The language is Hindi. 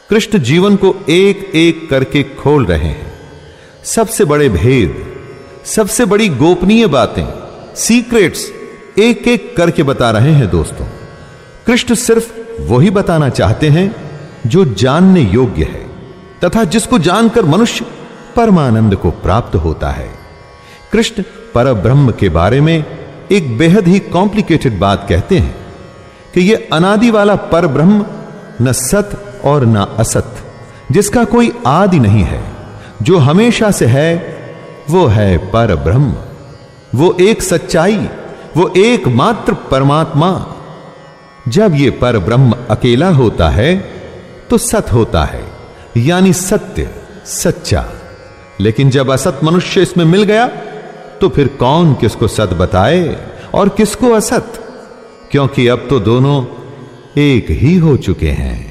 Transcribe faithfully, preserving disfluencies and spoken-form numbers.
कृष्ण जीवन को एक एक करके खोल रहे हैं। सबसे बड़े भेद, सबसे बड़ी गोपनीय बातें, सीक्रेट्स एक एक करके बता रहे हैं दोस्तों। कृष्ण सिर्फ वही बताना चाहते हैं जो जानने योग्य है तथा जिसको जानकर मनुष्य परमानंद को प्राप्त होता है। कृष्ण परब्रह्म के बारे में एक बेहद ही कॉम्प्लिकेटेड बात कहते हैं कि यह अनादि वाला परब्रह्म न सत और न असत, जिसका कोई आदि नहीं है, जो हमेशा से है, वो है परब्रह्म। वो एक सच्चाई, वो एकमात्र परमात्मा। जब ये परब्रह्म अकेला होता है तो सत होता है, यानी सत्य, सच्चा। लेकिन जब असत मनुष्य इसमें मिल गया तो फिर कौन किसको सत बताए और किसको असत, क्योंकि अब तो दोनों एक ही हो चुके हैं।